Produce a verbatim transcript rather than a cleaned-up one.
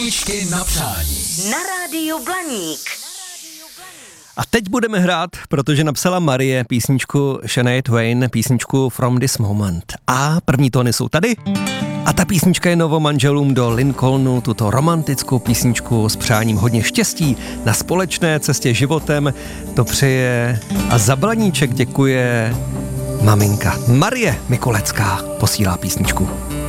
Písničky na přání. Na rádiu Blaník. A teď budeme hrát, protože napsala Marie písničku Shania Twain, písničku From This Moment. A první tóny jsou tady. A ta písnička je novomanželům do Lincolnu, tuto romantickou písničku s přáním hodně štěstí na společné cestě životem. To přeje a za Blaníček děkuje maminka Marie Mikulecká, posílá písničku.